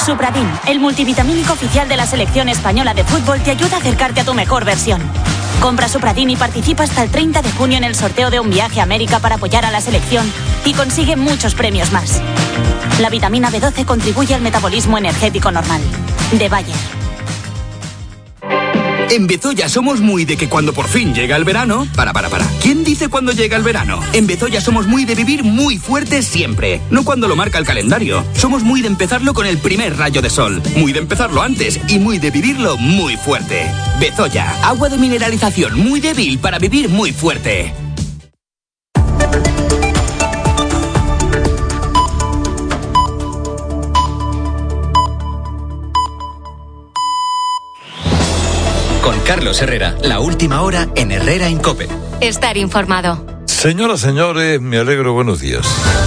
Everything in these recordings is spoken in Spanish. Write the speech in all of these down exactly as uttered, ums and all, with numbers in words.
Supradin, el multivitamínico oficial de la selección española de fútbol, te ayuda a acercarte a tu mejor versión. Compra Supradin y participa hasta el treinta de junio en el sorteo de un viaje a América para apoyar a la selección y consigue muchos premios más. La vitamina B doce contribuye al metabolismo energético normal. De Bayer. En Bezoya somos muy de que cuando por fin llega el verano... Para, para, para. ¿Quién dice cuando llega el verano? En Bezoya somos muy de vivir muy fuerte siempre. No cuando lo marca el calendario. Somos muy de empezarlo con el primer rayo de sol. Muy de empezarlo antes y muy de vivirlo muy fuerte. Bezoya, agua de mineralización muy débil para vivir muy fuerte. Con Carlos Herrera, la última hora en Herrera en COPE. Estar informado. Señoras, señores, me alegro, buenos días.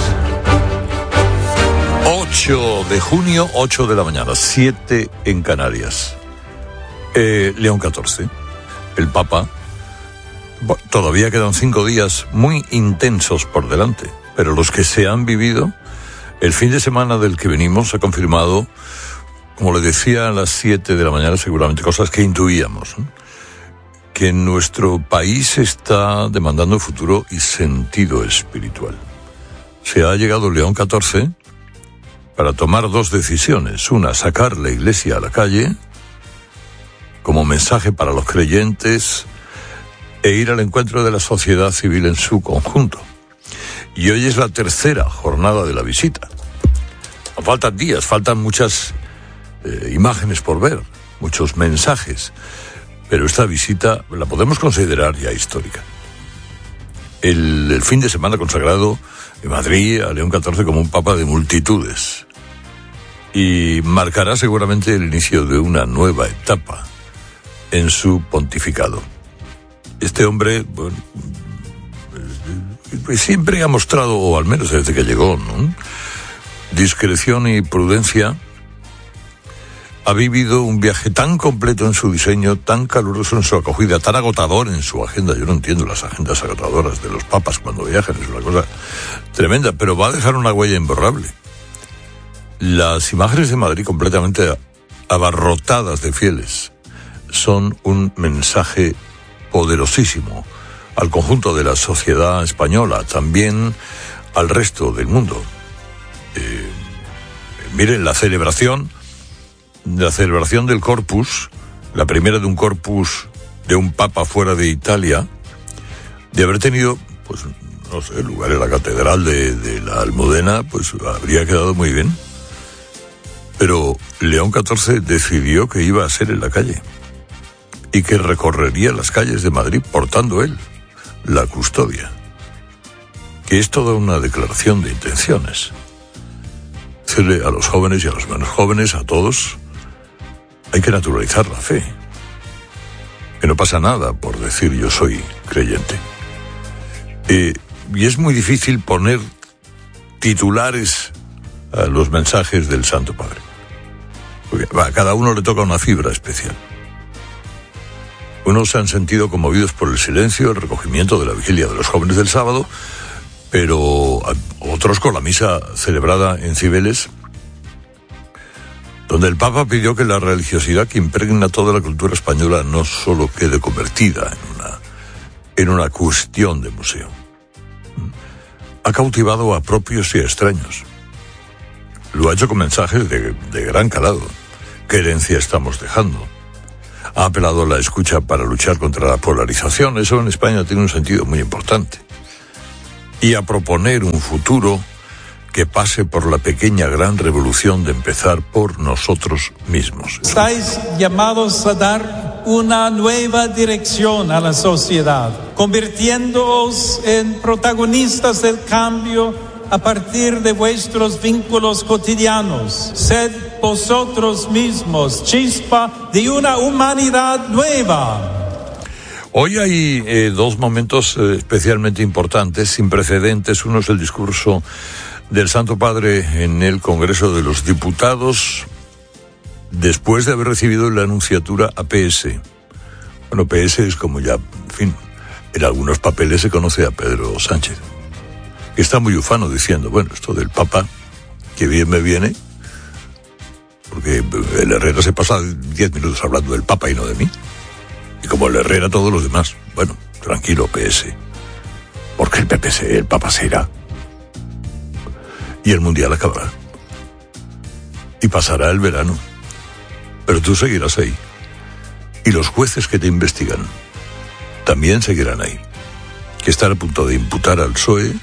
ocho de junio, ocho de la mañana, siete en Canarias. Eh, León catorce, el Papa. Bueno, todavía quedan cinco días muy intensos por delante, pero los que se han vivido, el fin de semana del que venimos ha confirmado, como le decía a las siete de la mañana, seguramente cosas que intuíamos, ¿no? Que nuestro país está demandando futuro y sentido espiritual. Se ha llegado León catorce para tomar dos decisiones. Una, sacar la Iglesia a la calle como mensaje para los creyentes e ir al encuentro de la sociedad civil en su conjunto. Y hoy es la tercera jornada de la visita. Faltan días, faltan muchas Eh, imágenes por ver, muchos mensajes, pero esta visita la podemos considerar ya histórica. El, el fin de semana consagrado en Madrid a León catorce como un papa de multitudes y marcará seguramente el inicio de una nueva etapa en su pontificado. Este hombre, bueno, pues siempre ha mostrado, o al menos desde que llegó, ¿no?, discreción y prudencia. Ha vivido un viaje tan completo en su diseño, tan caluroso en su acogida, tan agotador en su agenda. Yo no entiendo las agendas agotadoras de los papas cuando viajan, es una cosa tremenda, pero va a dejar una huella imborrable. Las imágenes de Madrid completamente abarrotadas de fieles son un mensaje poderosísimo al conjunto de la sociedad española, también al resto del mundo. Eh, miren, la celebración... La celebración del Corpus, la primera de un Corpus de un papa fuera de Italia, de haber tenido, pues, no sé, lugar en la catedral de, de la Almudena, pues habría quedado muy bien. Pero León catorce decidió que iba a ser en la calle y que recorrería las calles de Madrid portando él la custodia, que es toda una declaración de intenciones. Decirle a los jóvenes y a los menos jóvenes, a todos, hay que naturalizar la fe. Que no pasa nada por decir yo soy creyente. Eh, y es muy difícil poner titulares a los mensajes del Santo Padre. Porque a cada uno le toca una fibra especial. Unos se han sentido conmovidos por el silencio, el recogimiento de la vigilia de los jóvenes del sábado, pero otros con la misa celebrada en Cibeles, donde el Papa pidió que la religiosidad que impregna toda la cultura española no solo quede convertida en una, en una cuestión de museo. Ha cautivado a propios y a extraños. Lo ha hecho con mensajes de, de gran calado. ¿Qué herencia estamos dejando? Ha apelado a la escucha para luchar contra la polarización. Eso en España tiene un sentido muy importante. Y a proponer un futuro que pase por la pequeña gran revolución de empezar por nosotros mismos. Estáis llamados a dar una nueva dirección a la sociedad, convirtiéndoos en protagonistas del cambio a partir de vuestros vínculos cotidianos. Sed vosotros mismos chispa de una humanidad nueva. Hoy hay eh, dos momentos eh, especialmente importantes, sin precedentes. Uno es el discurso del Santo Padre en el Congreso de los Diputados, después de haber recibido la anunciatura a P S. Bueno, P S es como ya, en fin, en algunos papeles se conoce a Pedro Sánchez, que está muy ufano diciendo, bueno, esto del Papa, que bien me viene, el Herrera se pasa diez minutos hablando del Papa y no de mí. Y como el Herrera, todos los demás. Bueno, tranquilo, P S. Porque el P P S, el Papa se irá. Y el Mundial acabará. Y pasará el verano. Pero tú seguirás ahí. Y los jueces que te investigan también seguirán ahí. Que están a punto de imputar al P S O E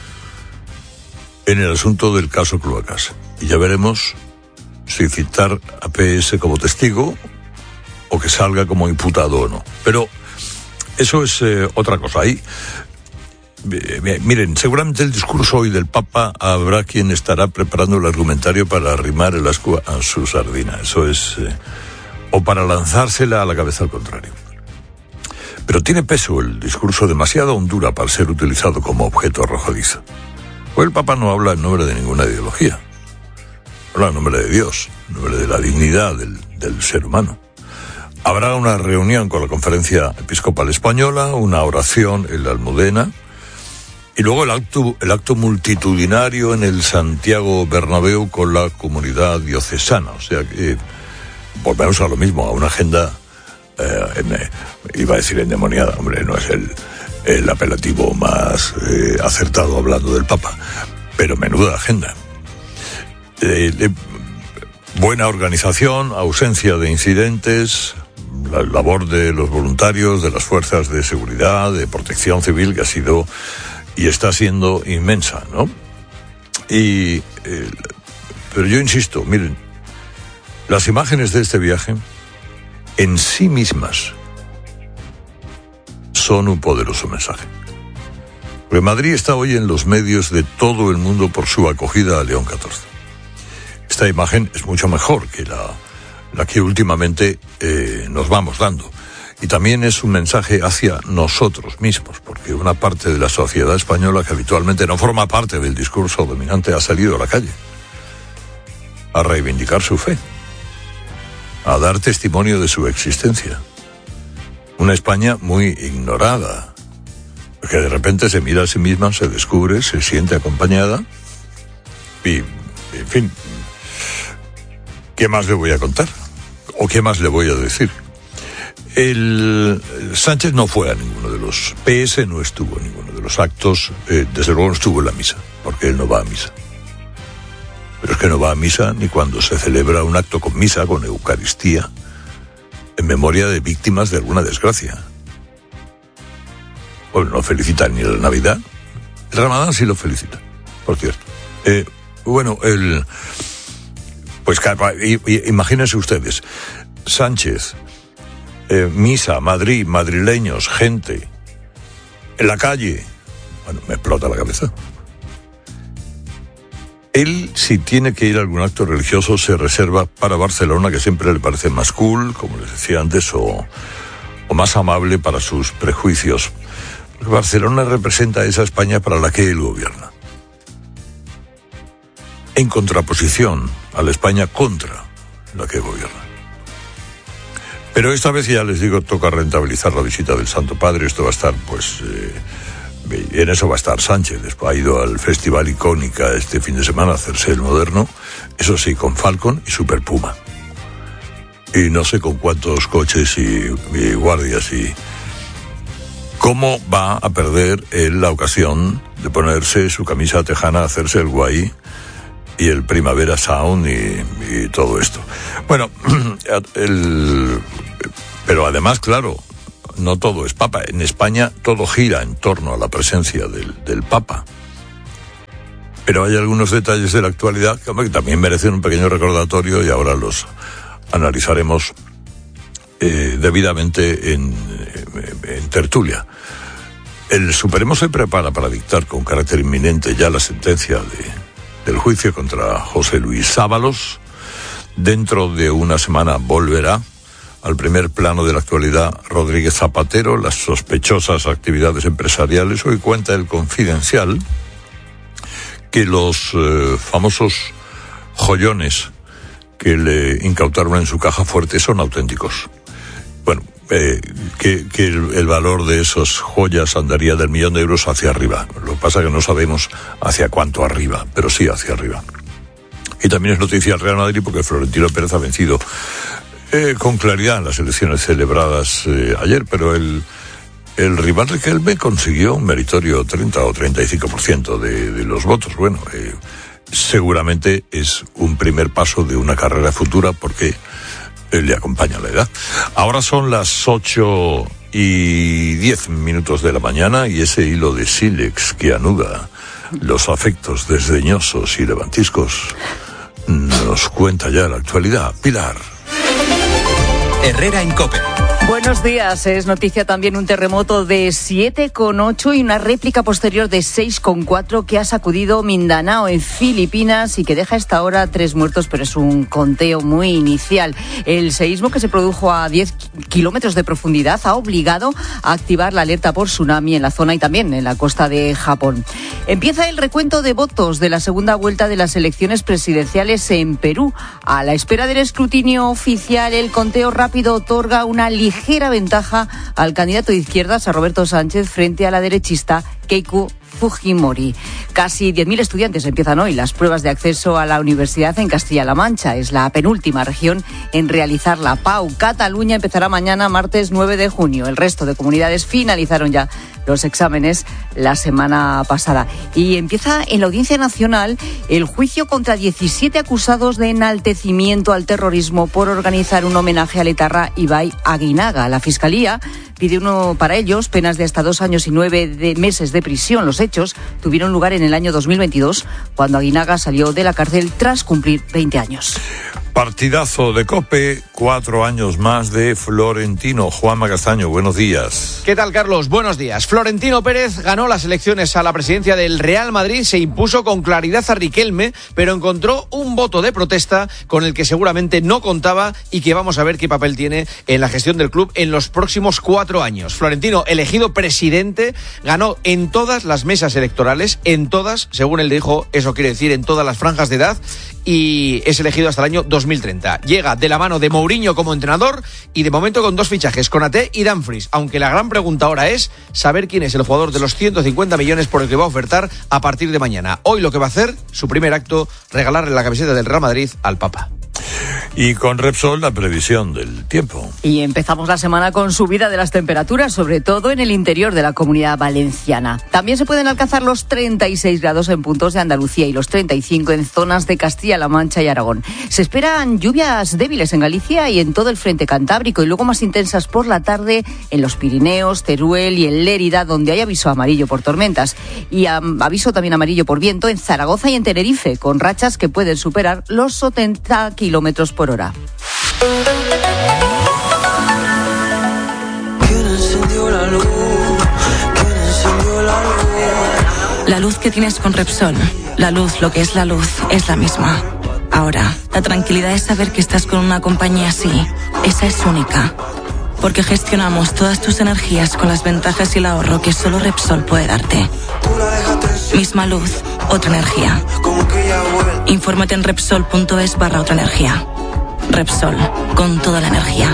en el asunto del caso Cloacas. Y ya veremos si citar a P S como testigo o que salga como imputado o no. Pero eso es eh, otra cosa. Ahí, eh, miren, seguramente el discurso hoy del Papa habrá quien estará preparando el argumentario para arrimar el ascua a su sardina. Eso es... Eh, o para lanzársela a la cabeza al contrario. Pero tiene peso el discurso, demasiado hondura para ser utilizado como objeto arrojadizo. Pues el Papa no habla en nombre de ninguna ideología. Habla en nombre de Dios, en nombre de la dignidad del, del ser humano. Habrá una reunión con la Conferencia Episcopal Española, una oración en la Almudena, y luego el acto, el acto multitudinario en el Santiago Bernabéu con la comunidad diocesana. O sea que volvemos a lo mismo, a una agenda, eh, en, iba a decir endemoniada, hombre, no es el, el apelativo más eh, acertado hablando del Papa, pero menuda agenda. Eh, eh, buena organización, ausencia de incidentes, la labor de los voluntarios, de las fuerzas de seguridad, de protección civil, que ha sido y está siendo inmensa, ¿no? Y, eh, pero yo insisto, miren, las imágenes de este viaje en sí mismas son un poderoso mensaje. Porque Madrid está hoy en los medios de todo el mundo por su acogida a León catorce. Esta imagen es mucho mejor que la, la que últimamente eh, nos vamos dando. Y también es un mensaje hacia nosotros mismos, porque una parte de la sociedad española que habitualmente no forma parte del discurso dominante ha salido a la calle a reivindicar su fe, a dar testimonio de su existencia. Una España muy ignorada, que de repente se mira a sí misma, se descubre, se siente acompañada y, en fin, ¿qué más le voy a contar? ¿O qué más le voy a decir? El Sánchez no fue a ninguno de los... P S no estuvo en ninguno de los actos, eh, desde luego no estuvo en la misa, porque él no va a misa. Pero es que no va a misa ni cuando se celebra un acto con misa, con Eucaristía, en memoria de víctimas de alguna desgracia. Bueno, no felicita ni la Navidad. El Ramadán sí lo felicita, por cierto. Eh, bueno, el... Pues imagínense ustedes, Sánchez, eh, misa, Madrid, madrileños, gente, en la calle. Bueno, me explota la cabeza. Él, si tiene que ir a algún acto religioso, se reserva para Barcelona, que siempre le parece más cool, como les decía antes, o, o más amable para sus prejuicios. Porque Barcelona representa esa España para la que él gobierna. En contraposición a la España contra la que gobierna. Pero esta vez, ya les digo, toca rentabilizar la visita del Santo Padre. Esto va a estar, pues... Eh, en eso va a estar Sánchez. Después ha ido al Festival Icónica este fin de semana a hacerse el moderno, eso sí, con Falcon y Super Puma. Y no sé con cuántos coches y, y guardias y... ¿Cómo va a perder él la ocasión de ponerse su camisa tejana, hacerse el guay y el Primavera Sound y, y todo esto? Bueno, el... pero además, claro, no todo es Papa. En España todo gira en torno a la presencia del, del Papa. Pero hay algunos detalles de la actualidad que también merecen un pequeño recordatorio y ahora los analizaremos eh, debidamente en, en tertulia. El Supremo se prepara para dictar con carácter inminente ya la sentencia de, del juicio contra José Luis Ábalos. Dentro de una semana volverá al primer plano de la actualidad Rodríguez Zapatero, las sospechosas actividades empresariales. Hoy cuenta el Confidencial que los eh, famosos joyones que le incautaron en su caja fuerte son auténticos. Bueno, eh, que, que el, el valor de esas joyas andaría del millón de euros hacia arriba. Lo que pasa es que no sabemos hacia cuánto arriba, pero sí hacia arriba. Y también es noticia el Real Madrid porque Florentino Pérez ha vencido eh, con claridad en las elecciones celebradas eh, ayer, pero el, el rival Riquelme consiguió un meritorio treinta o treinta y cinco por ciento de, de los votos. Bueno, eh, seguramente es un primer paso de una carrera futura porque eh, le acompaña la edad. Ahora son las ocho y diez minutos de la mañana y ese hilo de sílex que anuda los afectos desdeñosos y levantiscos nos cuenta ya la actualidad. Pilar. Herrera en COPE. Buenos días. Es noticia también un terremoto de siete coma ocho y una réplica posterior de seis coma cuatro que ha sacudido Mindanao en Filipinas y que deja a esta hora tres muertos, pero es un conteo muy inicial. El seísmo, que se produjo a diez kilómetros de profundidad, ha obligado a activar la alerta por tsunami en la zona y también en la costa de Japón. Empieza el recuento de votos de la segunda vuelta de las elecciones presidenciales en Perú. A la espera del escrutinio oficial, el conteo rápido otorga una ligera ventaja al candidato de izquierdas, a Roberto Sánchez, frente a la derechista Keiko Fujimori. Casi diez mil estudiantes empiezan hoy las pruebas de acceso a la universidad en Castilla-La Mancha. Es la penúltima región en realizar la P A U. Cataluña empezará mañana, martes nueve de junio. El resto de comunidades finalizaron ya los exámenes la semana pasada. Y empieza en la Audiencia Nacional el juicio contra diecisiete acusados de enaltecimiento al terrorismo por organizar un homenaje al etarra Ibai Aguinaga. La Fiscalía pide uno para ellos penas de hasta dos años y nueve de meses de prisión. Los hechos tuvieron lugar en el año dos mil veintidós, cuando Aguinaga salió de la cárcel tras cumplir veinte años. Partidazo de COPE, cuatro años más de Florentino. Juanma Castaño, buenos días. ¿Qué tal, Carlos? Buenos días. Florentino Pérez ganó las elecciones a la presidencia del Real Madrid, se impuso con claridad a Riquelme, pero encontró un voto de protesta con el que seguramente no contaba y que vamos a ver qué papel tiene en la gestión del club en los próximos cuatro años. Florentino, elegido presidente, ganó en todas las mesas electorales, en todas, según él dijo, eso quiere decir en todas las franjas de edad, y es elegido hasta el año dos mil treinta. Llega de la mano de Mourinho como entrenador y de momento con dos fichajes, Konaté y Dumfries, aunque la gran pregunta ahora es saber quién es el jugador de los ciento cincuenta millones por el que va a ofertar a partir de mañana. Hoy lo que va a hacer, su primer acto, regalarle la camiseta del Real Madrid al Papa. Y con Repsol, la previsión del tiempo. Y empezamos la semana con subida de las temperaturas, sobre todo en el interior de la Comunidad Valenciana. También se pueden alcanzar los treinta y seis grados en puntos de Andalucía y los treinta y cinco en zonas de Castilla-La Mancha y Aragón. Se esperan lluvias débiles en Galicia y en todo el frente cantábrico, y luego más intensas por la tarde en los Pirineos, Teruel y en Lérida, donde hay aviso amarillo por tormentas. Y um, aviso también amarillo por viento en Zaragoza y en Tenerife, con rachas que pueden superar los setenta kilómetros por hora. La luz que tienes con Repsol, la luz, lo que es la luz, es la misma. Ahora, la tranquilidad es saber que estás con una compañía así. Esa es única. Porque gestionamos todas tus energías con las ventajas y el ahorro que solo Repsol puede darte. Misma luz, otra energía. Infórmate en Repsol.es barra otra energía. Repsol, con toda la energía.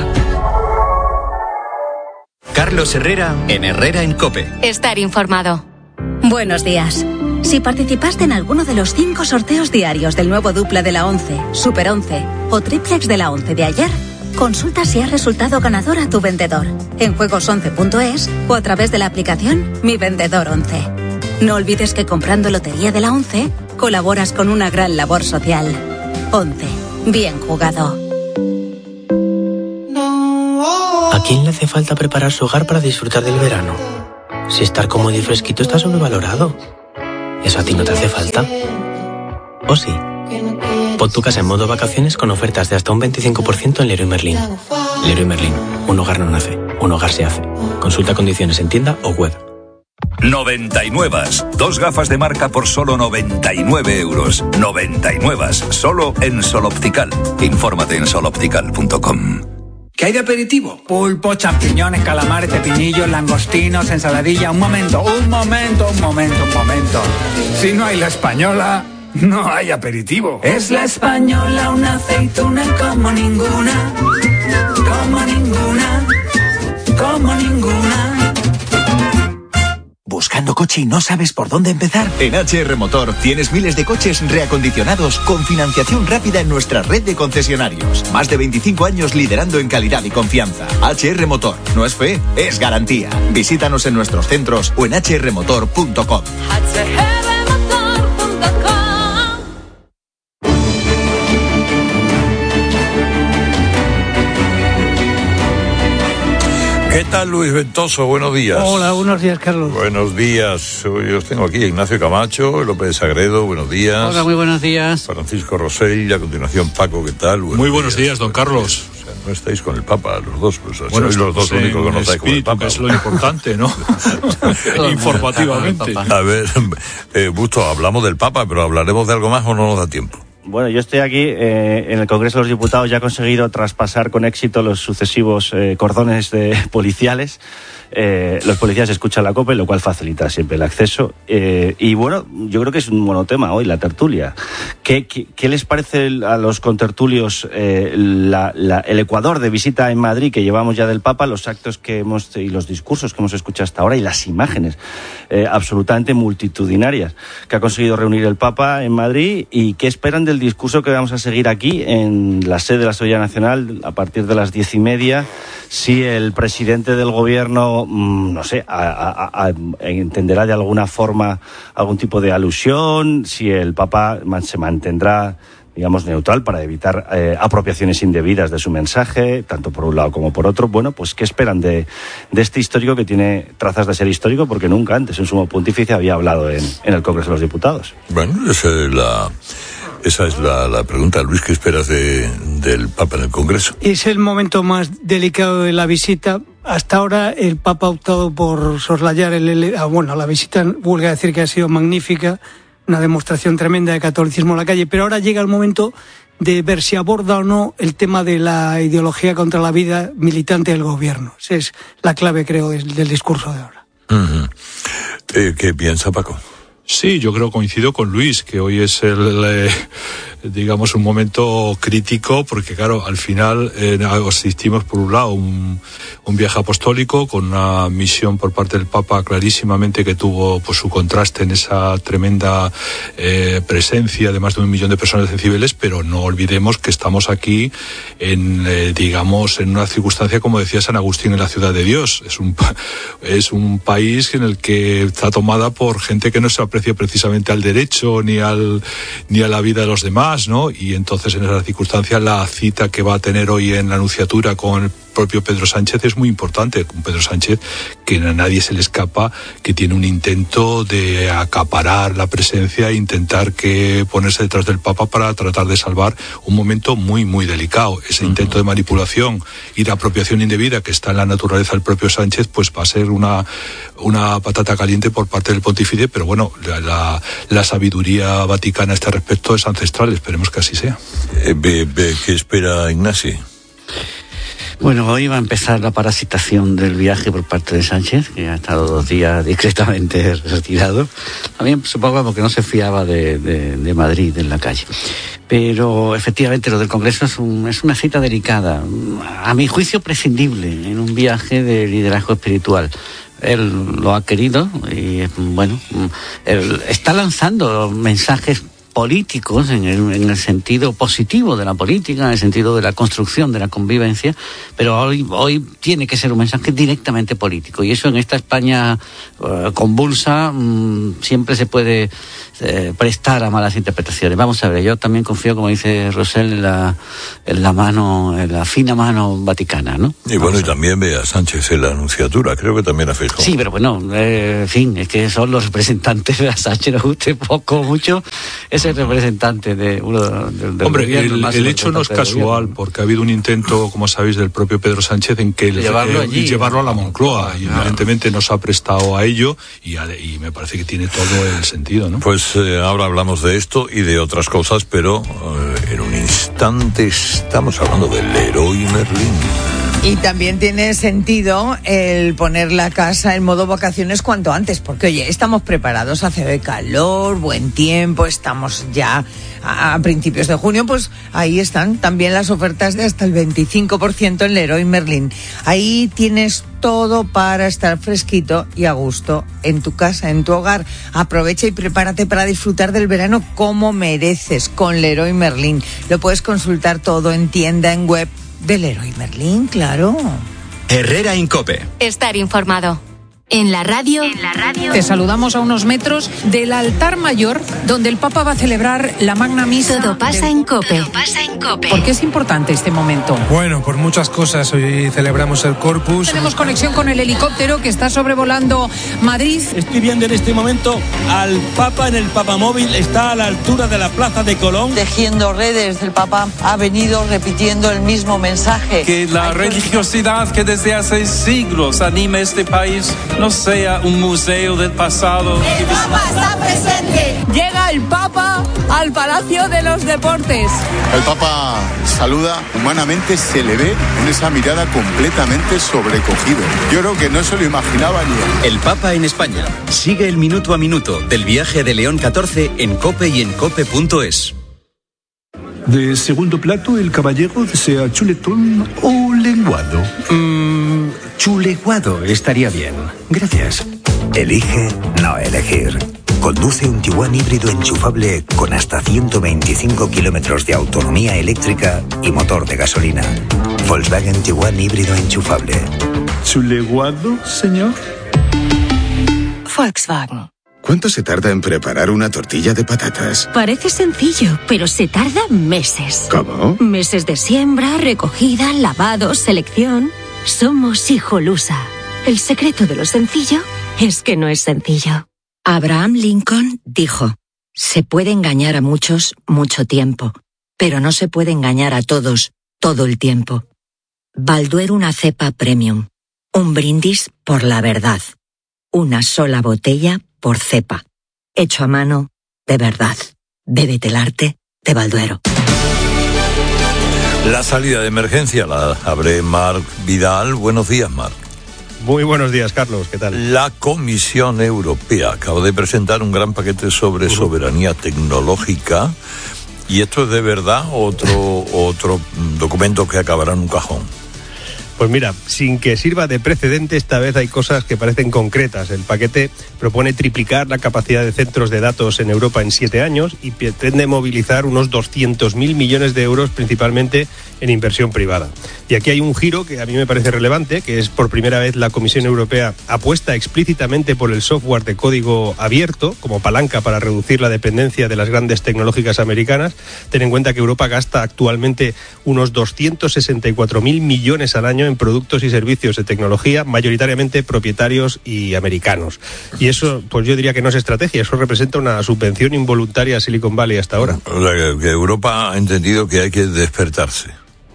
Carlos Herrera en Herrera en COPE. Estar informado. Buenos días. Si participaste en alguno de los cinco sorteos diarios del nuevo dupla de la once, Super once o triplex de la once de ayer, consulta si has resultado ganador a tu vendedor en juegos once punto es o a través de la aplicación Mi Vendedor once. No olvides que comprando Lotería de la once colaboras con una gran labor social. once. Bien jugado. ¿A quién le hace falta preparar su hogar para disfrutar del verano? Si estar cómodo y fresquito está sobrevalorado. ¿Eso a ti no te hace falta? ¿O sí? Pon tu casa en modo vacaciones con ofertas de hasta un veinticinco por ciento en Leroy Merlin. Leroy Merlin. Un hogar no nace, un hogar se hace. Consulta condiciones en tienda o web. noventa y nueve. Dos gafas de marca por solo noventa y nueve euros. noventa y nueve. Solo en Sol Optical. Infórmate en sol optical punto com. ¿Qué hay de aperitivo? Pulpo, champiñones, calamares, pepinillos, langostinos, ensaladilla. Un momento, un momento, un momento, un momento. Si no hay La Española, no hay aperitivo. Es La Española, una aceituna como ninguna, como ninguna, como ninguna. Busca buscando coche y no sabes por dónde empezar? En H R Motor tienes miles de coches reacondicionados con financiación rápida en nuestra red de concesionarios. Más de veinticinco años liderando en calidad y confianza. H R Motor. No es fe, es garantía. Visítanos en nuestros centros o en h r motor punto com. ¿Qué tal, Luis Ventoso? Buenos días. Hola, buenos días, Carlos. Buenos días. Yo os tengo aquí a Ignacio Camacho, López Sagredo, buenos días. Hola, muy buenos días. Francisco Rosell, y a continuación Paco, ¿qué tal? Buenos muy buenos días, días don Carlos. O sea, no estáis con el Papa, los dos, pues bueno, sois los dos únicos que no estáis con el Papa. Que es lo importante, ¿no? Informativamente. A ver, eh, Busto, hablamos del Papa, pero ¿hablaremos de algo más o no nos da tiempo? Bueno, yo estoy aquí eh, en el Congreso de los Diputados, ya he conseguido traspasar con éxito los sucesivos eh, cordones de policiales. Eh, los policías escuchan la COPE, lo cual facilita siempre el acceso. Eh, y bueno, yo creo que es un monotema hoy, la tertulia. ¿Qué, qué, qué les parece a los contertulios eh, la, la, el Ecuador de visita en Madrid que llevamos ya del Papa, los actos que hemos y los discursos que hemos escuchado hasta ahora y las imágenes eh, absolutamente multitudinarias que ha conseguido reunir el Papa en Madrid? ¿Y qué esperan del discurso que vamos a seguir aquí en la sede de la Asamblea Nacional a partir de las diez y media? Si el presidente del gobierno, no sé, a, a, a, entenderá de alguna forma algún tipo de alusión, si el Papa se mantendrá, digamos, neutral para evitar eh, apropiaciones indebidas de su mensaje, tanto por un lado como por otro. Bueno, pues ¿qué esperan de, de este histórico que tiene trazas de ser histórico? Porque nunca antes un sumo pontífice había hablado en, en el Congreso de los Diputados. Bueno, esa es la... Esa es la, la pregunta, Luis, ¿qué esperas de, del Papa en el Congreso? Es el momento más delicado de la visita. Hasta ahora el Papa ha optado por soslayar el... el ah, bueno, la visita, huelga decir que ha sido magnífica, una demostración tremenda de catolicismo en la calle, pero ahora llega el momento de ver si aborda o no el tema de la ideología contra la vida militante del gobierno. Esa es la clave, creo, del, del discurso de ahora. Uh-huh. eh, ¿Qué piensa Paco? Sí, yo creo, coincido con Luis, que hoy es el, eh, digamos, un momento crítico, porque claro, al final eh, asistimos por un lado un, un viaje apostólico con una misión por parte del Papa clarísimamente que tuvo pues su contraste en esa tremenda eh, presencia de más de un millón de personas en Cibeles, pero no olvidemos que estamos aquí en, eh, digamos, en una circunstancia, como decía San Agustín, en la ciudad de Dios. Es un, es un país en el que está tomada por gente que no se aprecia precisamente al derecho ni al ni a la vida de los demás, ¿no? Y entonces en esa circunstancia la cita que va a tener hoy en la Nunciatura con el propio Pedro Sánchez es muy importante. Un Pedro Sánchez que a nadie se le escapa, que tiene un intento de acaparar la presencia e intentar que ponerse detrás del Papa para tratar de salvar un momento muy muy delicado. Ese uh-huh. intento de manipulación y de apropiación indebida que está en la naturaleza del propio Sánchez, pues va a ser una una patata caliente por parte del pontífice, pero bueno, la, la, la sabiduría vaticana a este respecto es ancestral, esperemos que así sea. Eh, be, be, ¿Qué espera Ignacio? Bueno, hoy va a empezar la parasitación del viaje por parte de Sánchez, que ha estado dos días discretamente retirado. También supongo porque no se fiaba de, de, de Madrid en la calle. Pero efectivamente lo del Congreso es, un, es una cita delicada, a mi juicio prescindible en un viaje de liderazgo espiritual. Él lo ha querido y, bueno, él está lanzando mensajes políticos en el, en el sentido positivo de la política, en el sentido de la construcción de la convivencia, pero hoy, hoy tiene que ser un mensaje directamente político, y eso en esta España uh, convulsa um, siempre se puede eh, prestar a malas interpretaciones. Vamos a ver, yo también confío, como dice Rosell, en la, en la mano, en la fina mano vaticana, ¿no? Y bueno, y también ve a Sánchez en la Anunciatura, creo que también a Feijóo. Sí, pero bueno, eh, en fin, es que son los representantes de a Sánchez, nos guste poco o mucho, es el representante de uno del, del Hombre, gobierno, el, más el hecho no es casual, porque ha habido un intento, como sabéis, del propio Pedro Sánchez en que llevarlo, eh, allí, llevarlo a la Moncloa, y evidentemente no se ha prestado a ello, y, a, y me parece que tiene todo el sentido, ¿no? Pues eh, ahora hablamos de esto y de otras cosas, pero eh, en un instante estamos hablando del Leroy Merlin. Y también tiene sentido el poner la casa en modo vacaciones cuanto antes, porque oye, estamos preparados, hace calor, buen tiempo, estamos ya a principios de junio, pues ahí están también las ofertas de hasta el veinticinco por ciento en Leroy Merlin. Ahí tienes todo para estar fresquito y a gusto en tu casa, en tu hogar. Aprovecha y prepárate para disfrutar del verano como mereces con Leroy Merlin. Lo puedes consultar todo en tienda, en web de Leroy Merlin, claro. Herrera Incope. Estar informado. En la radio, en la radio. Te saludamos a unos metros del altar mayor, donde el Papa va a celebrar la Magna Misa. Todo pasa del... en COPE. Todo pasa en COPE. ¿Por qué es importante este momento? Bueno, por muchas cosas. Hoy celebramos el Corpus. Tenemos conexión con el helicóptero que está sobrevolando Madrid. Estoy viendo en este momento al Papa en el Papamóvil. Está a la altura de la Plaza de Colón. Tejiendo redes, el Papa ha venido repitiendo el mismo mensaje. Que la religiosidad que desde hace siglos anima este país no sea un museo del pasado. El Papa está presente. Llega el Papa al Palacio de los Deportes. El Papa saluda, humanamente se le ve en esa mirada completamente sobrecogido. Yo creo que no se lo imaginaba ni él. El Papa en España. Sigue el minuto a minuto del viaje de León catorce en COPE y en cope punto es. De segundo plato, el caballero desea chuletón o lenguado. Mmm, chuleguado estaría bien. Gracias. Elige no elegir. Conduce un Tiguan híbrido enchufable con hasta ciento veinticinco kilómetros de autonomía eléctrica y motor de gasolina. Volkswagen Tiguan híbrido enchufable. ¿Chuleguado, señor? Volkswagen. ¿Cuánto se tarda en preparar una tortilla de patatas? Parece sencillo, pero se tarda meses. ¿Cómo? Meses de siembra, recogida, lavado, selección. Somos Hijolusa. El secreto de lo sencillo es que no es sencillo. Abraham Lincoln dijo: se puede engañar a muchos mucho tiempo, pero no se puede engañar a todos todo el tiempo. Balduero, una cepa premium. Un brindis por la verdad. Una sola botella por cepa. Hecho a mano, de verdad. Bébete el arte de Balduero. La salida de emergencia la abre Marc Vidal. Buenos días, Marc. Muy buenos días, Carlos. ¿Qué tal? La Comisión Europea acaba de presentar un gran paquete sobre uh-huh. soberanía tecnológica. ¿Y esto es de verdad otro, otro documento que acabará en un cajón? Pues mira, sin que sirva de precedente, esta vez hay cosas que parecen concretas. El paquete propone triplicar la capacidad de centros de datos en Europa en siete años y pretende movilizar unos doscientos mil millones de euros, principalmente en inversión privada. Y aquí hay un giro que a mí me parece relevante, que es por primera vez la Comisión Europea apuesta explícitamente por el software de código abierto como palanca para reducir la dependencia de las grandes tecnológicas americanas. Ten en cuenta que Europa gasta actualmente unos doscientos sesenta y cuatro mil millones al año en productos y servicios de tecnología, mayoritariamente propietarios y americanos. Y eso, pues yo diría que no es estrategia, eso representa una subvención involuntaria a Silicon Valley hasta ahora. O sea, que Europa ha entendido que hay que despertarse.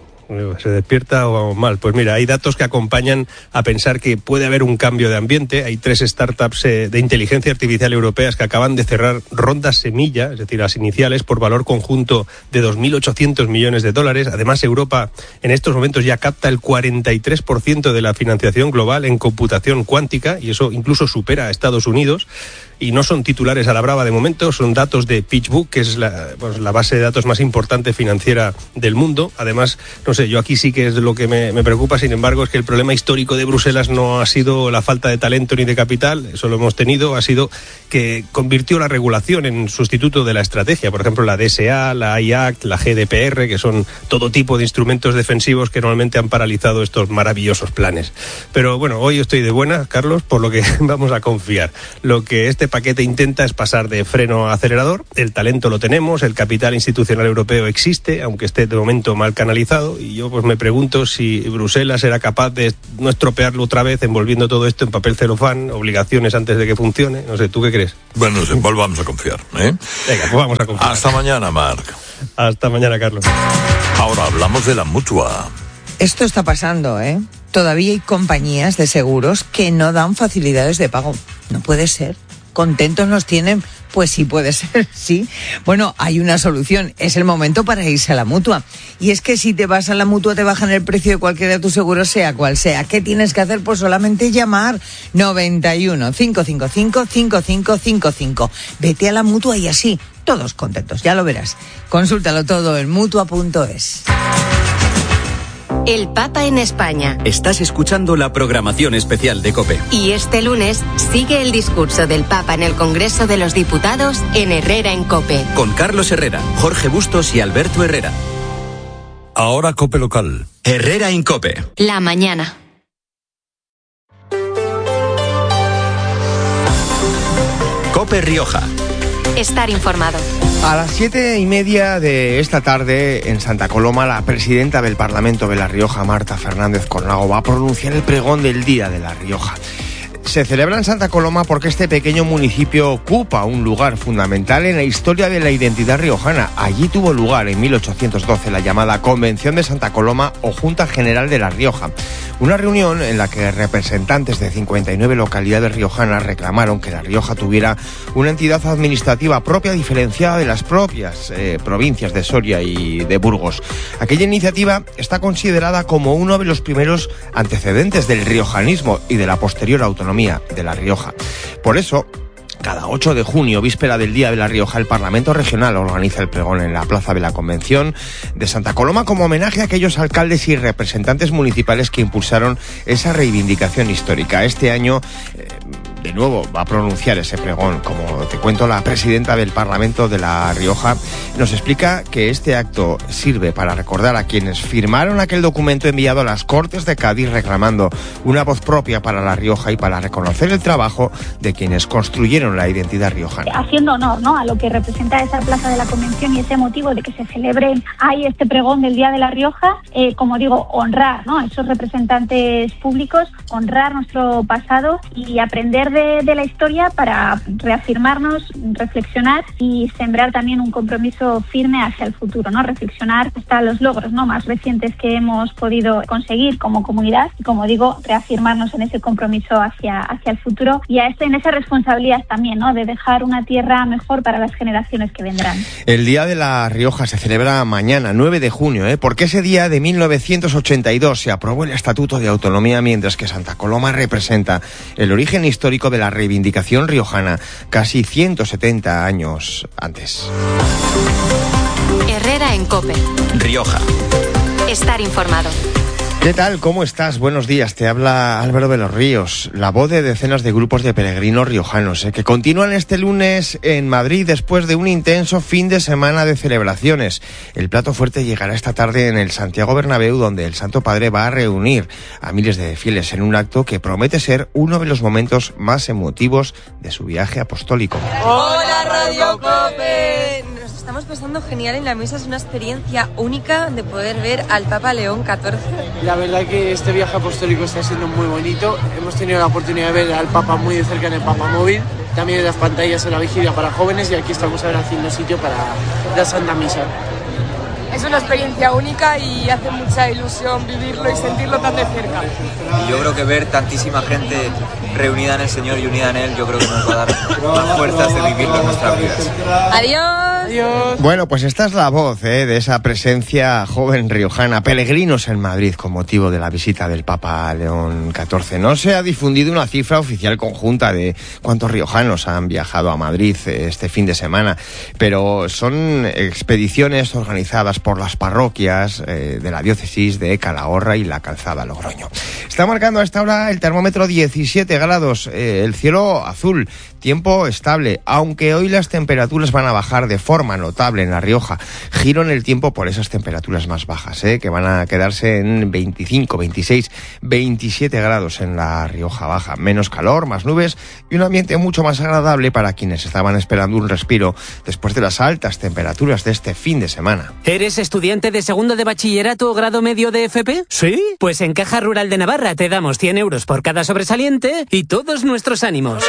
¿Se despierta o vamos mal? Pues mira, hay datos que acompañan a pensar que puede haber un cambio de ambiente. Hay tres startups eh, de inteligencia artificial europeas que acaban de cerrar rondas semilla, es decir, las iniciales, por valor conjunto de dos mil ochocientos millones de dólares. Además, Europa en estos momentos ya capta el cuarenta y tres por ciento de la financiación global en computación cuántica, y eso incluso supera a Estados Unidos. Y no son titulares a la brava de momento, son datos de PitchBook, que es la, pues, la base de datos más importante financiera del mundo. Además, no sé, yo aquí sí que es lo que me, me preocupa, sin embargo, es que el problema histórico de Bruselas no ha sido la falta de talento ni de capital, eso lo hemos tenido, ha sido que convirtió la regulación en sustituto de la estrategia. Por ejemplo, la D S A, la I A C T, la G D P R, que son todo tipo de instrumentos defensivos que normalmente han paralizado estos maravillosos planes. Pero bueno, hoy estoy de buena, Carlos, por lo que vamos a confiar. Lo que este paquete intenta es pasar de freno a acelerador. El talento lo tenemos, el capital institucional europeo existe, aunque esté de momento mal canalizado, y yo pues me pregunto si Bruselas será capaz de no estropearlo otra vez envolviendo todo esto en papel celofán, obligaciones antes de que funcione. No sé, ¿tú qué crees? Bueno, no sé, volvamos a confiar, ¿eh? Venga, pues vamos a confiar. Hasta mañana, Marc. Hasta mañana, Carlos. Ahora hablamos de la Mutua. Esto está pasando, ¿eh? Todavía hay compañías de seguros que no dan facilidades de pago. No puede ser. ¿Contentos nos tienen? Pues sí puede ser, sí. Bueno, hay una solución. Es el momento para irse a la Mutua. Y es que si te vas a la Mutua te bajan el precio de cualquiera de tus seguros, sea cual sea. ¿Qué tienes que hacer? Pues solamente llamar noventa y uno, cinco cinco cinco, cinco cinco cinco cinco. Vete a la Mutua y así todos contentos, ya lo verás. Consúltalo todo en mutua punto es. El Papa en España. Estás escuchando la programación especial de COPE. Y este lunes sigue el discurso del Papa en el Congreso de los Diputados en Herrera en COPE. Con Carlos Herrera, Jorge Bustos y Alberto Herrera. Ahora COPE local. Herrera en COPE. La mañana. COPE Rioja. Estar informado. A las siete y media de esta tarde, en Santa Coloma, la presidenta del Parlamento de La Rioja, Marta Fernández Cornago, va a pronunciar el pregón del Día de La Rioja. Se celebra en Santa Coloma porque este pequeño municipio ocupa un lugar fundamental en la historia de la identidad riojana. Allí tuvo lugar en mil ochocientos doce la llamada Convención de Santa Coloma o Junta General de La Rioja. Una reunión en la que representantes de cincuenta y nueve localidades riojanas reclamaron que La Rioja tuviera una entidad administrativa propia diferenciada de las propias eh, provincias de Soria y de Burgos. Aquella iniciativa está considerada como uno de los primeros antecedentes del riojanismo y de la posterior autonomía de La Rioja. Por eso, cada ocho de junio, víspera del Día de La Rioja, el Parlamento Regional organiza el pregón en la Plaza de la Convención de Santa Coloma como homenaje a aquellos alcaldes y representantes municipales que impulsaron esa reivindicación histórica. Este año, eh, de nuevo, va a pronunciar ese pregón. Como te cuento, la presidenta del Parlamento de La Rioja nos explica que este acto sirve para recordar a quienes firmaron aquel documento enviado a las Cortes de Cádiz reclamando una voz propia para La Rioja y para reconocer el trabajo de quienes construyeron la identidad riojana. Haciendo honor, ¿no?, a lo que representa esa Plaza de la Convención y ese motivo de que se celebre ahí este pregón del Día de La Rioja, eh, como digo, honrar, ¿no?, a esos representantes públicos, honrar nuestro pasado y aprender de, de la historia para reafirmarnos, reflexionar y sembrar también un compromiso firme hacia el futuro, ¿no? Reflexionar hasta los logros, ¿no?, más recientes que hemos podido conseguir como comunidad y, como digo, reafirmarnos en ese compromiso hacia, hacia el futuro y a este, en esa responsabilidad también, ¿no?, de dejar una tierra mejor para las generaciones que vendrán. El Día de La Rioja se celebra mañana, nueve de junio, ¿eh? porque ese día de mil novecientos ochenta y dos se aprobó el Estatuto de Autonomía, mientras que Santa Coloma representa el origen histórico de la reivindicación riojana, casi ciento setenta años antes. Herrera en COPE. Rioja. Estar informado. ¿Qué tal? ¿Cómo estás? Buenos días. Te habla Álvaro de los Ríos, la voz de decenas de grupos de peregrinos riojanos, ¿eh? que continúan este lunes en Madrid después de un intenso fin de semana de celebraciones. El plato fuerte llegará esta tarde en el Santiago Bernabéu, donde el Santo Padre va a reunir a miles de fieles en un acto que promete ser uno de los momentos más emotivos de su viaje apostólico. ¡Hola, Radio COPE! Nos estamos pasando genial en la misa, es una experiencia única de poder ver al Papa León catorce. La verdad que este viaje apostólico está siendo muy bonito. Hemos tenido la oportunidad de ver al Papa muy de cerca en el Papa Móvil, también en las pantallas en la vigilia para jóvenes, y aquí estamos ahora haciendo sitio para la Santa Misa. Es una experiencia única y hace mucha ilusión vivirlo y sentirlo tan de cerca. Y yo creo que ver tantísima gente reunida en el Señor y unida en Él, yo creo que nos va a dar más fuerzas de vivirlo en nuestras vidas. Adiós. Adiós. Bueno, pues esta es la voz ¿eh? de esa presencia joven riojana, peregrinos en Madrid con motivo de la visita del Papa León catorce. No se ha difundido una cifra oficial conjunta de cuántos riojanos han viajado a Madrid este fin de semana, pero son expediciones organizadas por las parroquias eh, de la diócesis de Calahorra y la Calzada Logroño. Está marcando a esta hora el termómetro diecisiete grados, eh, el cielo azul, tiempo estable, aunque hoy las temperaturas van a bajar de forma notable en La Rioja. Giro en el tiempo por esas temperaturas más bajas, eh, que van a quedarse en veinticinco, veintiséis, veintisiete grados en La Rioja Baja. Menos calor, más nubes y un ambiente mucho más agradable para quienes estaban esperando un respiro después de las altas temperaturas de este fin de semana. ¿Eres estudiante de segundo de bachillerato o grado medio de F P? ¿Sí? Pues en Caja Rural de Navarra te damos cien euros por cada sobresaliente y todos nuestros ánimos.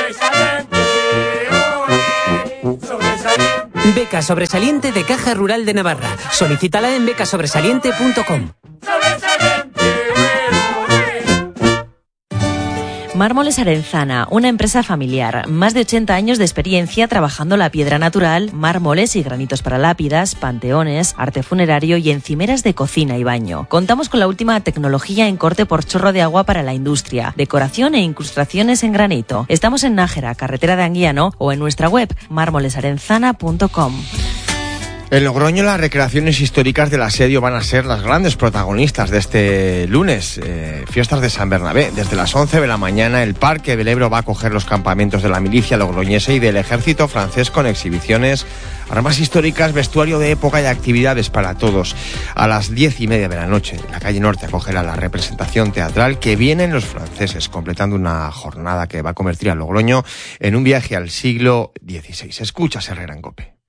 Beca sobresaliente de Caja Rural de Navarra. Solicítala en beca sobresaliente punto com. Mármoles Arenzana, una empresa familiar, más de ochenta años de experiencia trabajando la piedra natural, mármoles y granitos para lápidas, panteones, arte funerario y encimeras de cocina y baño. Contamos con la última tecnología en corte por chorro de agua para la industria, decoración e incrustaciones en granito. Estamos en Nájera, carretera de Anguiano, o en nuestra web mármoles arenzana punto com. En Logroño, las recreaciones históricas del asedio van a ser las grandes protagonistas de este lunes, eh, fiestas de San Bernabé. Desde las once de la mañana, el Parque del Ebro va a acoger los campamentos de la milicia logroñesa y del ejército francés con exhibiciones, armas históricas, vestuario de época y actividades para todos. A las diez y media de la noche, la calle Norte acogerá la representación teatral Que vienen los franceses, completando una jornada que va a convertir a Logroño en un viaje al siglo dieciséis. Escuchas Herrera en COPE.